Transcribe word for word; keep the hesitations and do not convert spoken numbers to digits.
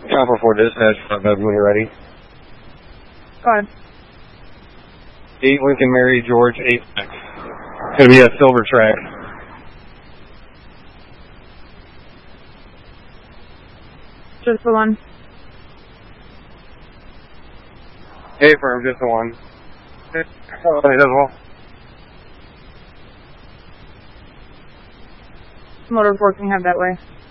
Alpha four dispatch, front bed when you're ready. Go ahead. eight Lincoln Mary George eight six. It's going to be a silver track. Just the one. Hey, firm, just the one. Oh, it does well. Motor's working, head that way.